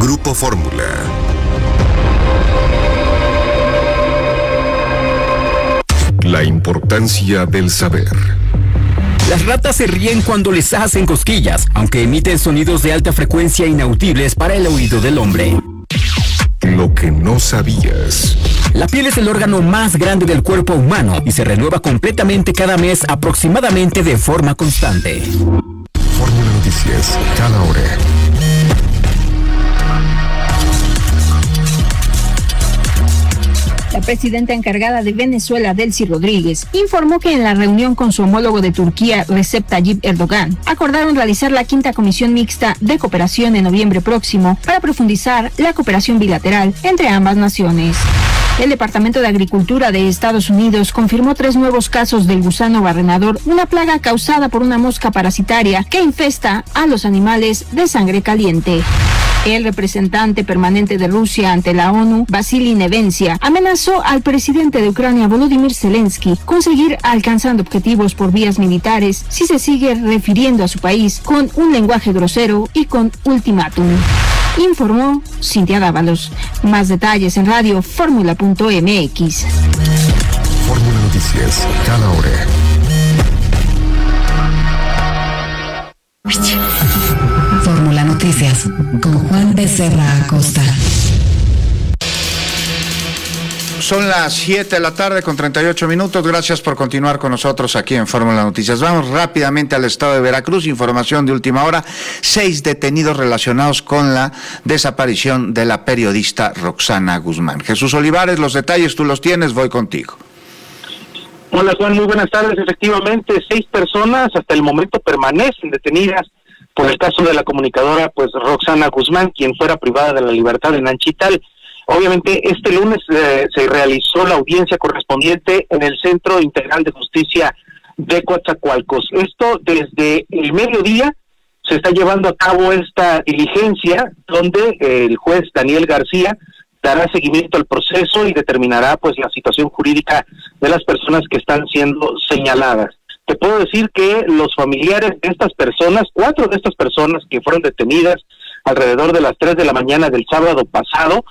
Grupo Fórmula. La importancia del saber. Las ratas se ríen cuando les hacen cosquillas, aunque emiten sonidos de alta frecuencia inaudibles para el oído del hombre. Lo que no sabías. La piel es el órgano más grande del cuerpo humano y se renueva completamente cada mes, aproximadamente de forma constante. Fórmula Noticias, cada hora. La presidenta encargada de Venezuela, Delcy Rodríguez, informó que en la reunión con su homólogo de Turquía, Recep Tayyip Erdogan, acordaron realizar la 5ª Comisión Mixta de Cooperación en noviembre próximo para profundizar la cooperación bilateral entre ambas naciones. El Departamento de Agricultura de Estados Unidos confirmó 3 nuevos casos del gusano barrenador, una plaga causada por una mosca parasitaria que infesta a los animales de sangre caliente. El representante permanente de Rusia ante la ONU, Vasily Nevencia, amenazó al presidente de Ucrania, Volodymyr Zelensky, con seguir alcanzando objetivos por vías militares si se sigue refiriendo a su país con un lenguaje grosero y con ultimátum. Informó Cintia Dávalos. Más detalles en Radio Fórmula.mx. Fórmula Noticias, cada hora. Fórmula Noticias con Juan Becerra Acosta. Son las 7 de la tarde con 38 minutos. Gracias por continuar con nosotros aquí en Fórmula Noticias. Vamos rápidamente al estado de Veracruz. Información de última hora. 6 detenidos relacionados con la desaparición de la periodista Roxana Guzmán. Jesús Olivares, los detalles tú los tienes. Voy contigo. Hola Juan, muy buenas tardes. Efectivamente, 6 personas hasta el momento permanecen detenidas por el caso de la comunicadora Roxana Guzmán, quien fuera privada de la libertad en Anchital. Obviamente, este lunes se realizó la audiencia correspondiente en el Centro Integral de Justicia de Coatzacoalcos. Esto desde el mediodía se está llevando a cabo esta diligencia donde el juez Daniel García dará seguimiento al proceso y determinará la situación jurídica de las personas que están siendo señaladas. Te puedo decir que los familiares de estas personas, 4 de estas personas que fueron detenidas alrededor de las 3 de la mañana del sábado pasado,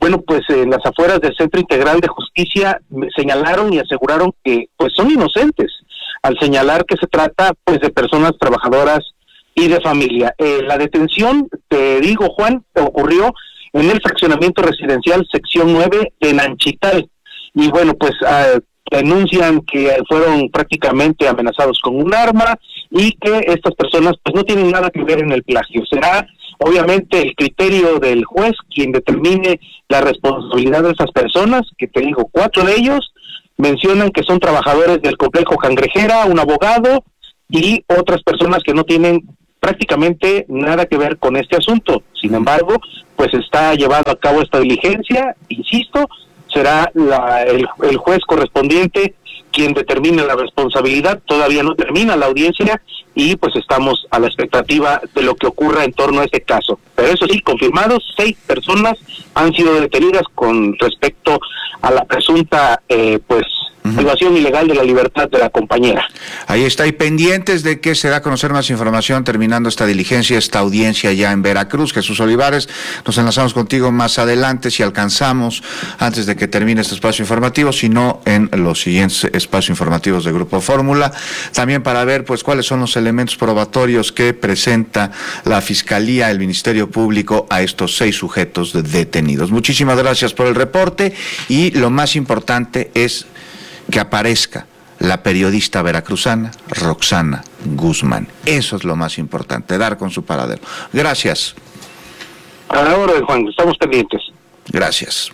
en las afueras del Centro Integral de Justicia señalaron y aseguraron que son inocentes, al señalar que se trata de personas trabajadoras y de familia. La detención, te digo Juan, ocurrió en el fraccionamiento residencial sección 9 de Nanchital, y denuncian que fueron prácticamente amenazados con un arma y que estas personas no tienen nada que ver en el plagio. Será obviamente el criterio del juez quien determine la responsabilidad de esas personas, que te digo, 4 de ellos mencionan que son trabajadores del complejo Cangrejera, un abogado y otras personas que no tienen prácticamente nada que ver con este asunto. Sin embargo, está llevando a cabo esta diligencia, insisto, será el juez correspondiente quien determine la responsabilidad. Todavía no termina la audiencia y estamos a la expectativa de lo que ocurra en torno a este caso. Pero eso sí, confirmados, 6 personas han sido detenidas con respecto a la presunta privación ilegal de la libertad de la compañera. Ahí está, y pendientes de que se da a conocer más información terminando esta diligencia, esta audiencia ya en Veracruz. Jesús Olivares, nos enlazamos contigo más adelante si alcanzamos, antes de que termine este espacio informativo, sino en los siguientes espacios informativos de Grupo Fórmula, también para ver cuáles son los elementos probatorios que presenta la Fiscalía, el Ministerio Público a estos 6 sujetos detenidos. Muchísimas gracias por el reporte, y lo más importante es que aparezca la periodista veracruzana Roxana Guzmán. Eso es lo más importante, dar con su paradero. Gracias. A la hora, Juan, estamos pendientes. Gracias.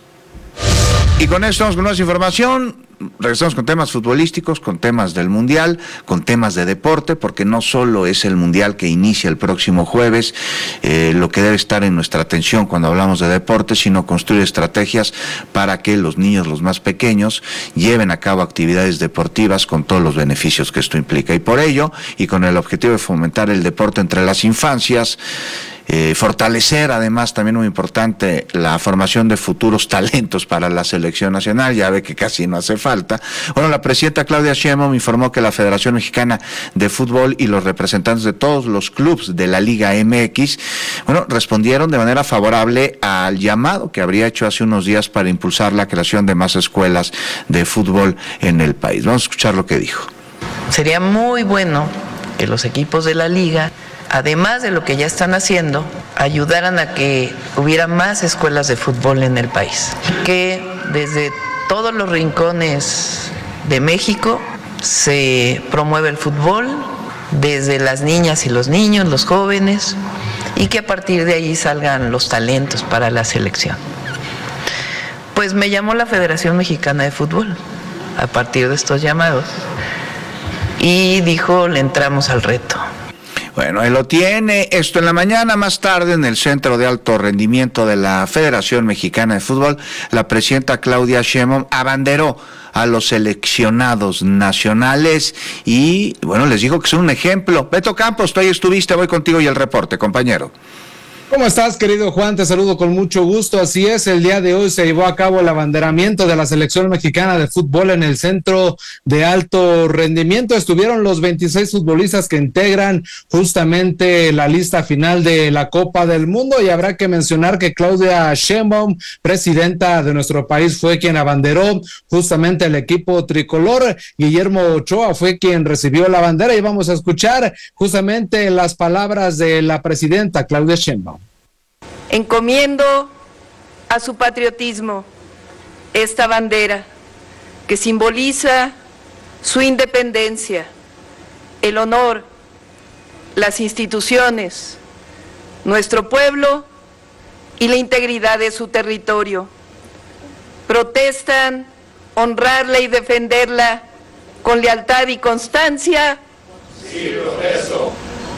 Y con esto vamos con más información. Regresamos con temas futbolísticos, con temas del Mundial, con temas de deporte, porque no solo es el Mundial que inicia el próximo jueves, lo que debe estar en nuestra atención cuando hablamos de deporte, sino construir estrategias para que los niños, los más pequeños, lleven a cabo actividades deportivas con todos los beneficios que esto implica. Y por ello, y con el objetivo de fomentar el deporte entre las infancias, fortalecer además también muy importante la formación de futuros talentos para la selección nacional, ya ve que casi no hace falta. Bueno, la presidenta Claudia Sheinbaum informó que la Federación Mexicana de Fútbol y los representantes de todos los clubes de la Liga MX, bueno, respondieron de manera favorable al llamado que habría hecho hace unos días para impulsar la creación de más escuelas de fútbol en el país. Vamos a escuchar lo que dijo. Sería muy bueno que los equipos de la Liga, además de lo que ya están haciendo, ayudaran a que hubiera más escuelas de fútbol en el país. Que desde todos los rincones de México se promueve el fútbol, desde las niñas y los niños, los jóvenes, y que a partir de ahí salgan los talentos para la selección. Pues me llamó la Federación Mexicana de Fútbol a partir de estos llamados y dijo, le entramos al reto. Bueno, él lo tiene. Esto en la mañana. Más tarde, en el Centro de Alto Rendimiento de la Federación Mexicana de Fútbol, la presidenta Claudia Sheinbaum abanderó a los seleccionados nacionales y, bueno, les digo que son un ejemplo. Beto Campos, tú ahí estuviste, voy contigo y el reporte, compañero. ¿Cómo estás, querido Juan? Te saludo con mucho gusto. Así es, el día de hoy se llevó a cabo el abanderamiento de la selección mexicana de fútbol en el Centro de Alto Rendimiento. Estuvieron los 26 futbolistas que integran justamente la lista final de la Copa del Mundo, y habrá que mencionar que Claudia Sheinbaum, presidenta de nuestro país, fue quien abanderó justamente el equipo tricolor. Guillermo Ochoa fue quien recibió la bandera, y vamos a escuchar justamente las palabras de la presidenta Claudia Sheinbaum. Encomiendo a su patriotismo esta bandera que simboliza su independencia, el honor, las instituciones, nuestro pueblo y la integridad de su territorio. Protestan honrarla y defenderla con lealtad y constancia. Sí, protesto.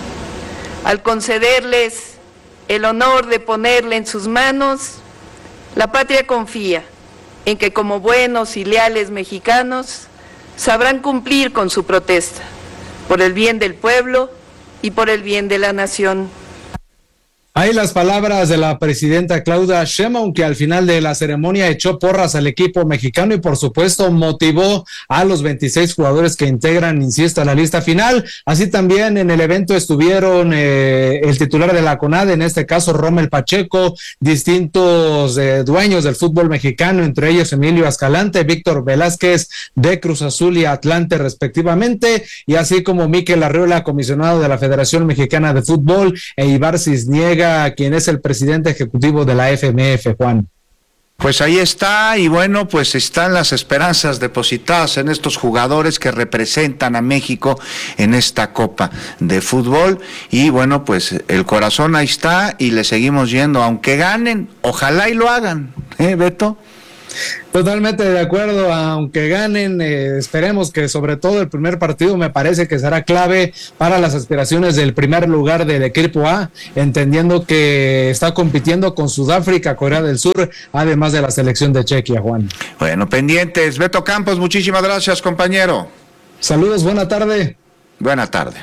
Al concederles el honor de ponerle en sus manos, la patria confía en que como buenos y leales mexicanos sabrán cumplir con su protesta por el bien del pueblo y por el bien de la nación. Ahí las palabras de la presidenta Claudia Sheinbaum, que al final de la ceremonia echó porras al equipo mexicano y por supuesto motivó a los 26 jugadores que integran, insisto, a la lista final. Así también en el evento estuvieron el titular de la CONADE, en este caso Rommel Pacheco, distintos dueños del fútbol mexicano, entre ellos Emilio Escalante, Víctor Velázquez de Cruz Azul y Atlante respectivamente, y así como Mikel Arriola, comisionado de la Federación Mexicana de Fútbol, e Ibar Cisniega, quien es el presidente ejecutivo de la FMF, Juan. Pues ahí está, y bueno, pues están las esperanzas depositadas en estos jugadores que representan a México en esta Copa de Fútbol, y bueno, pues el corazón ahí está y le seguimos yendo, aunque ganen, ojalá y lo hagan, Beto. Totalmente de acuerdo, aunque ganen, esperemos que sobre todo el primer partido me parece que será clave para las aspiraciones del primer lugar del equipo A, entendiendo que está compitiendo con Sudáfrica, Corea del Sur, además de la selección de Chequia, Juan. Bueno, pendientes. Beto Campos, muchísimas gracias, compañero. Saludos, buena tarde. Buena tarde.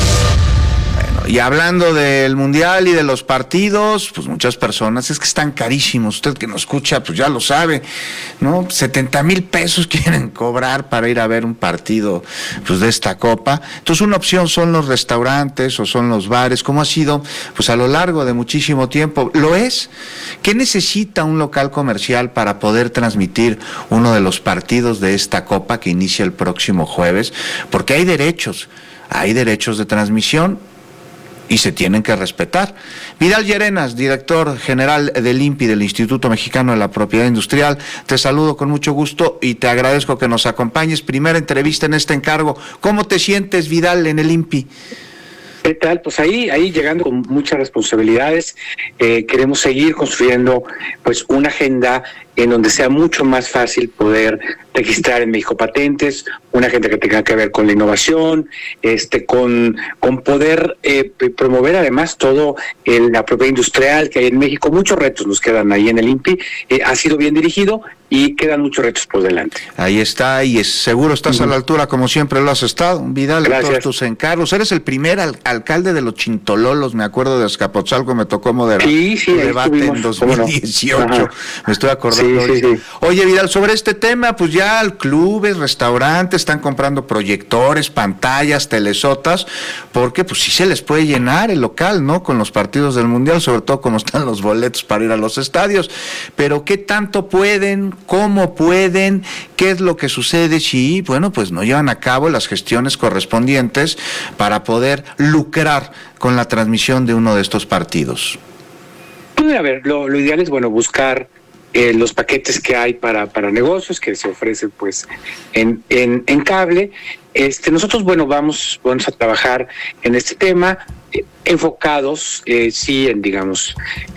Y hablando del Mundial y de los partidos, pues muchas personas, es que están carísimos, usted que nos escucha, pues ya lo sabe, ¿no? 70,000 pesos quieren cobrar para ir a ver un partido, pues de esta Copa. Entonces una opción son los restaurantes o son los bares, como ha sido, pues a lo largo de muchísimo tiempo. ¿Lo es? ¿Qué necesita un local comercial para poder transmitir uno de los partidos de esta Copa que inicia el próximo jueves? Porque hay derechos de transmisión y se tienen que respetar. Vidal Llerenas, director general del INPI, del Instituto Mexicano de la Propiedad Industrial, te saludo con mucho gusto y te agradezco que nos acompañes. Primera entrevista en este encargo. ¿Cómo te sientes, Vidal, en el INPI? ¿Qué tal? Pues ahí llegando con muchas responsabilidades, queremos seguir construyendo pues una agenda en donde sea mucho más fácil poder registrar en México patentes, una gente que tenga que ver con la innovación, con poder promover además todo la propiedad industrial que hay en México. Muchos retos nos quedan ahí en el INPI, ha sido bien dirigido y quedan muchos retos por delante. Ahí está, y seguro estás a la altura, como siempre lo has estado, Vidal, de todos tus encargos. Eres el primer alcalde de los Chintololos, me acuerdo de Azcapotzalco, me tocó moderar un debate en 2018, me estoy acordando. Sí. Oye, Vidal, sobre este tema, pues ya clubes, restaurantes están comprando proyectores, pantallas, telesotas, porque pues sí se les puede llenar el local, ¿no? Con los partidos del Mundial, sobre todo como están los boletos para ir a los estadios. Pero ¿qué tanto pueden? ¿Cómo pueden? ¿Qué es lo que sucede si, bueno, pues no llevan a cabo las gestiones correspondientes para poder lucrar con la transmisión de uno de estos partidos? Pues a ver, lo ideal es, bueno, buscar los paquetes que hay para negocios que se ofrecen pues en cable. Nosotros, bueno, vamos a trabajar en este tema enfocados sí en, digamos,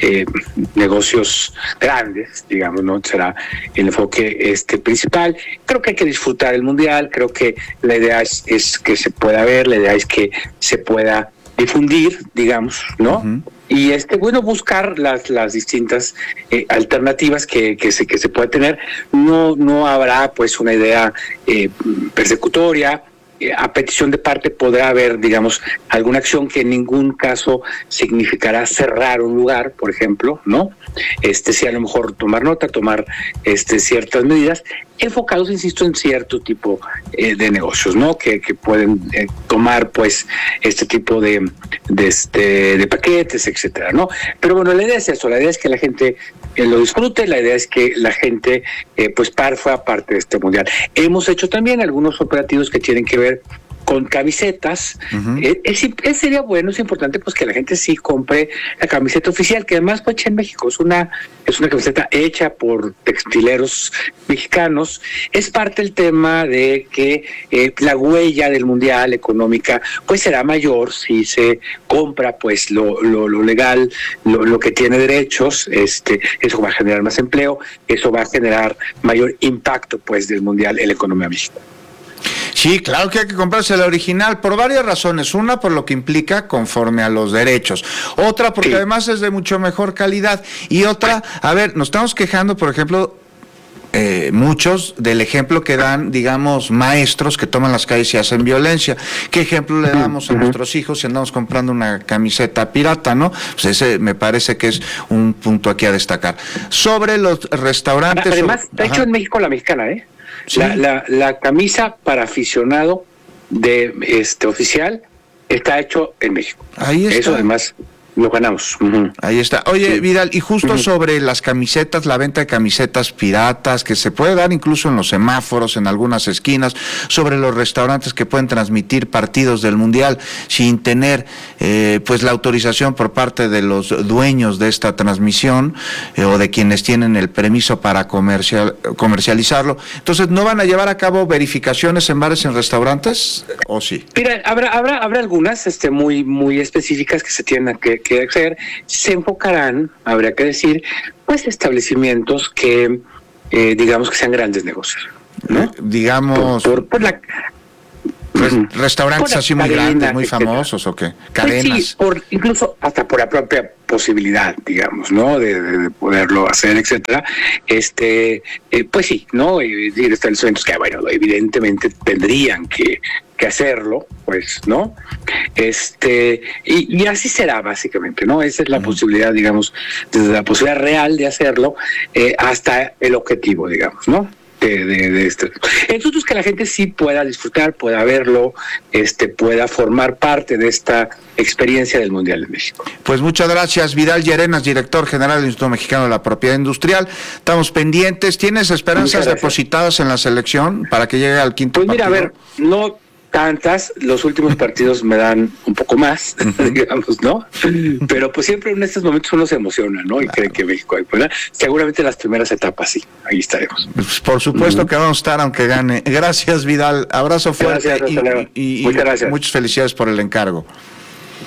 negocios grandes, digamos, no será el enfoque principal. Creo que hay que disfrutar el Mundial, creo que la idea es que se pueda ver, la idea es que se pueda difundir, digamos, ¿no? Uh-huh. Y bueno, buscar las distintas alternativas que se pueda tener. No habrá pues una idea persecutoria. A petición de parte podrá haber, digamos, alguna acción que en ningún caso significará cerrar un lugar, por ejemplo, ¿no? Sí, a lo mejor tomar nota, tomar ciertas medidas enfocados, insisto, en cierto tipo de negocios, ¿no? Que pueden tomar, pues, este tipo de paquetes, etcétera, ¿no? Pero bueno, la idea es eso, la idea es que la gente lo disfrute, la idea es que la gente, pues, fuera parte de este Mundial. Hemos hecho también algunos operativos que tienen que ver con camisetas. Uh-huh. Sería bueno, es importante pues que la gente sí compre la camiseta oficial, que además fue hecha en México, es una camiseta hecha por textileros mexicanos. Es parte del tema de que la huella del Mundial económica pues será mayor si se compra pues lo legal, lo que tiene derechos. Eso va a generar más empleo, eso va a generar mayor impacto pues del Mundial en la economía mexicana. Sí, claro que hay que comprarse la original por varias razones. Una, por lo que implica conforme a los derechos. Otra, porque además es de mucho mejor calidad. Y otra, a ver, nos estamos quejando, por ejemplo, muchos del ejemplo que dan, digamos, maestros que toman las calles y hacen violencia. ¿Qué ejemplo le damos a nuestros hijos si andamos comprando una camiseta pirata, no? Pues ese me parece que es un punto aquí a destacar. Sobre los restaurantes... Además, está hecho en México la mexicana, ¿eh? Sí. La camisa para aficionado de oficial está hecho en México. Ahí está. Eso además lo ganamos. Uh-huh. Ahí está. Oye, sí. Vidal, y justo sobre las camisetas, la venta de camisetas piratas, que se puede dar incluso en los semáforos, en algunas esquinas, sobre los restaurantes que pueden transmitir partidos del Mundial sin tener pues la autorización por parte de los dueños de esta transmisión o de quienes tienen el permiso para comercializarlo. Entonces, ¿no van a llevar a cabo verificaciones en bares y en restaurantes o sí? Mira, habrá algunas muy, muy específicas que se tienen que hacer. Se enfocarán, habría que decir, pues establecimientos que digamos que sean grandes negocios, ¿no? Digamos por la restaurantes así muy grandes, muy famosos, ¿o qué? Cadenas. Pues sí, incluso hasta por la propia posibilidad, digamos, ¿no? De poderlo hacer, etcétera. Pues sí, ¿no? Establecimientos que, bueno, evidentemente tendrían que hacerlo, pues, ¿no? Y así será, básicamente, ¿no? Esa es la posibilidad, digamos, desde la posibilidad real de hacerlo hasta el objetivo, digamos, ¿no? De esto. Entonces, que la gente sí pueda disfrutar, pueda verlo, pueda formar parte de esta experiencia del Mundial de México. Pues muchas gracias, Vidal Llerenas, director general del Instituto Mexicano de la Propiedad Industrial. Estamos pendientes. ¿Tienes esperanzas depositadas en la selección para que llegue al quinto partido? Pues mira, a ver, no tantas, los últimos partidos me dan un poco más, digamos, ¿no? Pero pues siempre en estos momentos uno se emociona, ¿no? Y cree que México hay, ¿verdad? Seguramente las primeras etapas sí, ahí estaremos. Pues por supuesto que vamos a estar aunque gane. Gracias, Vidal, abrazo fuerte. Gracias, y muchas gracias. Muchas felicidades por el encargo.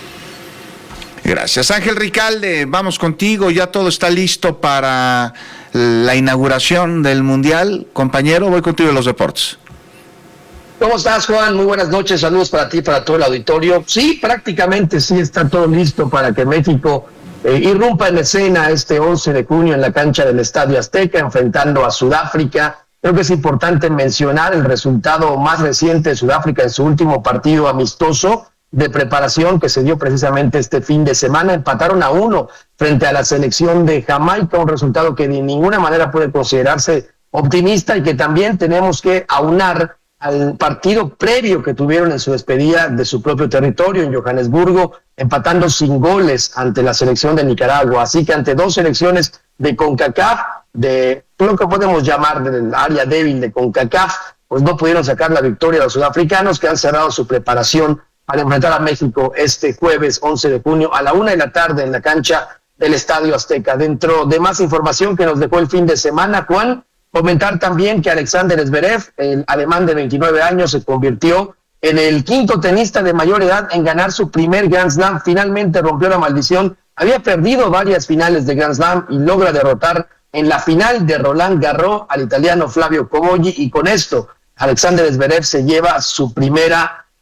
Gracias. Ángel Ricalde, vamos contigo, ya todo está listo para la inauguración del Mundial. Compañero, voy contigo en los deportes. ¿Cómo estás, Juan? Muy buenas noches, saludos para ti y para todo el auditorio. Sí, prácticamente sí está todo listo para que México irrumpa en escena este 11 de junio en la cancha del Estadio Azteca, enfrentando a Sudáfrica. Creo que es importante mencionar el resultado más reciente de Sudáfrica en su último partido amistoso de preparación que se dio precisamente este fin de semana. Empataron a 1 frente a la selección de Jamaica, un resultado que de ninguna manera puede considerarse optimista y que también tenemos que aunar al partido previo que tuvieron en su despedida de su propio territorio en Johannesburgo, empatando sin goles ante la selección de Nicaragua. Así que ante dos selecciones de CONCACAF, de lo que podemos llamar del área débil de CONCACAF, pues no pudieron sacar la victoria a los sudafricanos, que han cerrado su preparación para enfrentar a México este jueves 11 de junio a la 1:00 p.m. en la cancha del Estadio Azteca. Dentro de más información que nos dejó el fin de semana, Juan, comentar también que Alexander Zverev, el alemán de 29 años, se convirtió en el quinto tenista de mayor edad en ganar su primer Grand Slam. Finalmente rompió la maldición. Había perdido varias finales de Grand Slam y logra derrotar en la final de Roland Garros al italiano Flavio Cobolli, y con esto Alexander Zverev se lleva su primer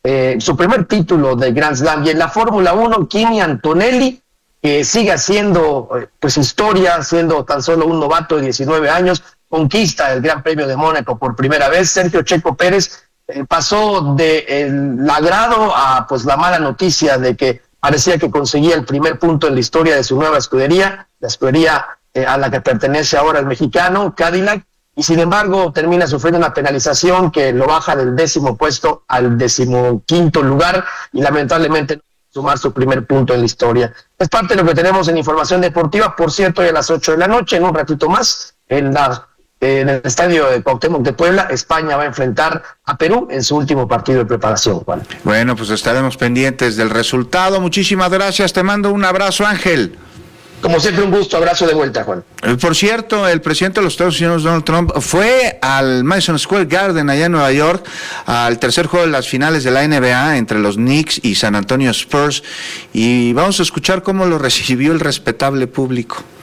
título de Grand Slam. Y en la Fórmula 1, Kimi Antonelli, que sigue haciendo pues historia, siendo tan solo un novato de 19 años, conquista el Gran Premio de Mónaco por primera vez. Sergio Checo Pérez pasó del agrado a pues la mala noticia de que parecía que conseguía el primer punto en la historia de su nueva escudería, la escudería a la que pertenece ahora el mexicano Cadillac, y sin embargo termina sufriendo una penalización que lo baja del 10º puesto al 15º lugar, y lamentablemente no sumar su primer punto en la historia. Es parte de lo que tenemos en información deportiva. Por cierto, hoy a las 8 de la noche, en un ratito más, en el estadio de Cuauhtémoc de Puebla, España va a enfrentar a Perú en su último partido de preparación, Juan. Bueno, pues estaremos pendientes del resultado. Muchísimas gracias, te mando un abrazo, Ángel. Como siempre, un gusto, abrazo de vuelta, Juan. Por cierto, el presidente de los Estados Unidos, Donald Trump, fue al Madison Square Garden, allá en Nueva York, al tercer juego de las finales de la NBA entre los Knicks y San Antonio Spurs, y vamos a escuchar cómo lo recibió el respetable público.